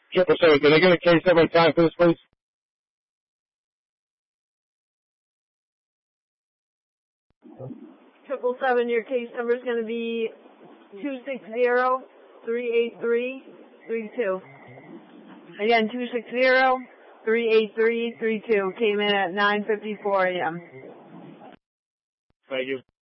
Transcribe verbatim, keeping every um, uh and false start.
Triple seven, can I get a case number and time for this, please? Triple seven, your case number is going to be two six zero three eight three three two. Again, two six zero three eight three three two. Came in at nine fifty-four a.m. Thank you.